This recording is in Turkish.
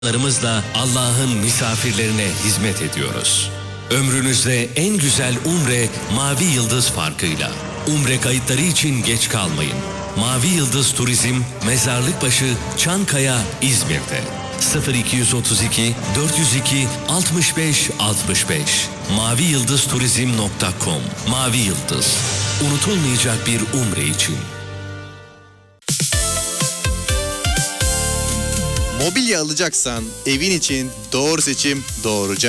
Larımızla Allah'ın misafirlerine hizmet ediyoruz. Ömrünüzde en güzel umre Mavi Yıldız farkıyla. Umre kayıtları için geç kalmayın. Mavi Yıldız Turizm, Mezarlıkbaşı, Çankaya, İzmir'de. 0232 402 65 65 maviyıldızturizm.com. Mavi Yıldız, unutulmayacak bir umre için. Mobilya alacaksan evin için doğru seçim Doğruca.